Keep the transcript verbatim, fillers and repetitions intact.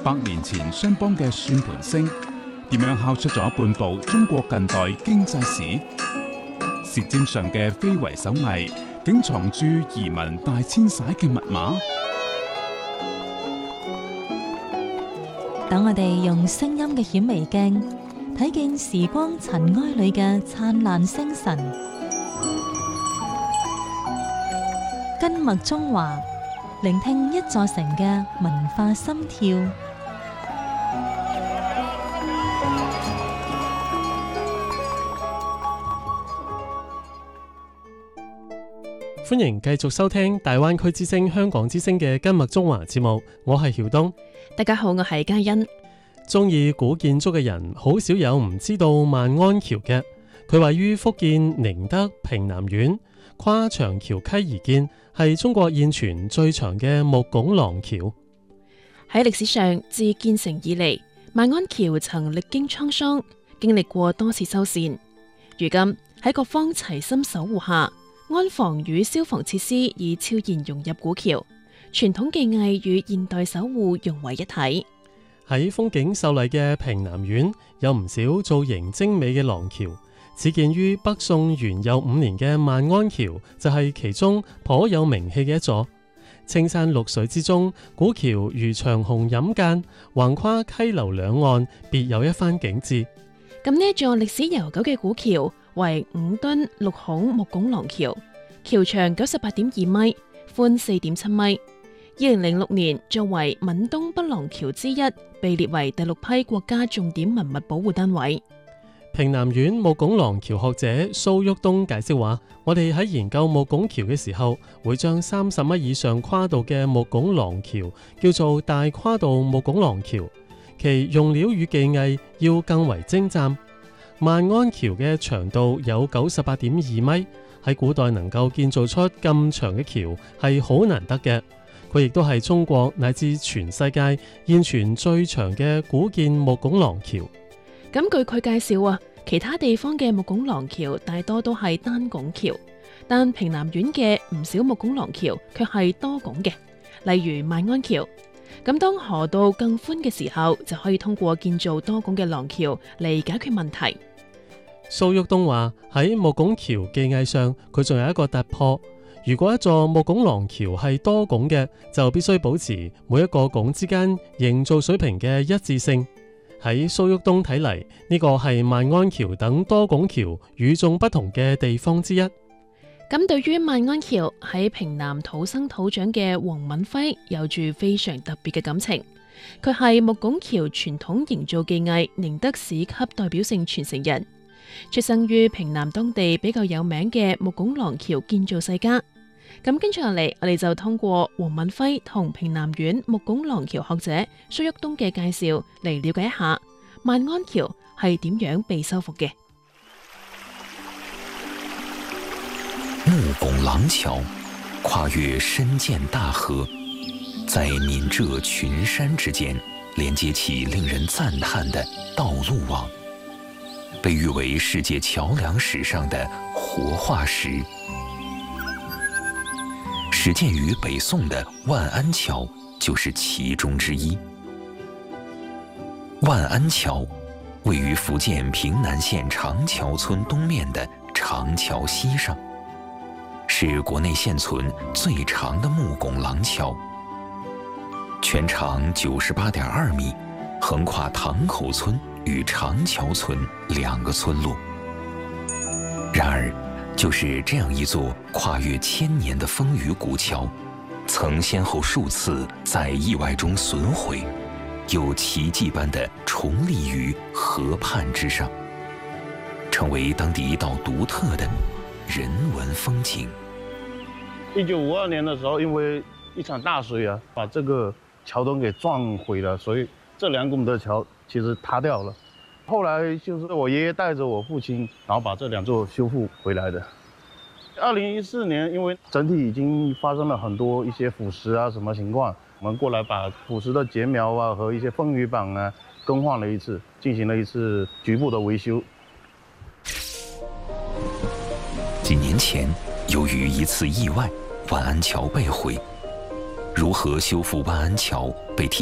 百年前商幫嘅算盤聲，點樣敲出咗半部中國近代經濟史？舌尖上嘅非遺手藝，竟藏住移民大遷徙嘅密碼。 等我哋用聲音嘅顯微鏡，睇見時光塵埃裏嘅燦爛星辰。根脈中華，聆聽一座城嘅文化心跳。 歡迎繼續收聽大灣區之聲香港之聲嘅根脈中華節目，我係曉東。 大家好，我係嘉欣。 中意古建築嘅人好少有唔知道萬安橋嘅。佢位於福建寧德平南縣，跨長橋溪而建，係中國現存最長嘅木拱廊橋。 喺歷史上，自建成以嚟，萬安橋曾歷經滄桑，經歷過多次修繕。如今喺各方齊心守護下，安防與消防設施已悄然融入古橋，傳統技藝與現代守護融為一體。 喺風景秀麗嘅平南縣，有唔少造型精美嘅廊橋。始建於北宋元佑五年嘅萬安橋就係其中頗有名氣嘅一座。青山綠水之中，古橋如長虹引間，橫跨溪流兩岸，別有一番景致。 咁呢一座歷史悠久嘅古橋為五噸六孔木拱廊橋，橋長九十八點二米，寬四點七米。二零零六年作為閩東北廊橋之一，被列為第六批國家重點文物保護單位。 平南縣木拱廊橋學者蘇旭東解釋話，我哋喺研究木拱橋嘅時候，會將三十米以上跨度嘅木拱廊橋叫做大跨度木拱廊橋，其用料與技藝要更為精湛。萬安橋嘅長度有九十八點二米，喺古代能夠建造出咁長嘅橋係好難得嘅。佢亦都係中國乃至全世界現存最長嘅古建木拱廊橋。 咁據佢介紹啊，其他地方嘅木拱廊橋大多都係單拱橋，但平南縣嘅唔少木拱廊橋卻係多拱嘅，例如萬安橋。咁當河道更寬嘅時候，就可以通過建造多拱嘅廊橋嚟解決問題。 蘇旭東話喺木拱橋技藝上，佢仲有一個突破。如果一座木拱廊橋係多拱嘅，就必須保持每一個拱之間營造水平嘅一致性。喺蘇旭東睇嚟，呢個係萬安橋等多拱橋與眾不同嘅地方之一。 咁對於萬安橋喺平南土生土長嘅黃敏輝有住非常特別嘅感情。佢係木拱橋傳統營造技藝寧德市級代表性傳承人，出生於平南當地比較有名嘅木拱廊橋建造世家。咁跟住落嚟，我哋就通過黃敏輝同平南縣木拱廊橋學者蘇旭東嘅介紹嚟了解一下萬安橋係點樣被修復嘅。 木拱廊橋跨越深涧大河，在閩浙群山之間連接起令人讚嘆的道路網，被譽為世界橋樑史上的活化石。始建於北宋的萬安橋就是其中之一。萬安橋位於福建平南縣長橋村東面的長橋溪上，是國內現存最長的木拱廊橋，全長九十八點二米，橫跨塘口村與長橋村兩個村落。然而，就是這樣一座跨越千年的風雨古橋，曾先後數次在意外中損毀，又奇蹟般的重立於河畔之上，成為當地一道獨特的人文風景。 一九五二年的時候，因為一場大水啊，把這個橋墩給撞毀了，所以這兩公的橋其實塌掉了。後來就是我爺爺帶着我父親，然後把這兩座修復回來的。二零一四年，因為整體已經發生了很多一些腐蝕啊，什麼情況，我們過來把腐蝕的節苗啊和一些風雨板啊更換了一次，進行了一次局部的維修。 幾年前，由於一次意外，萬安橋被毀，如何修復萬安橋被提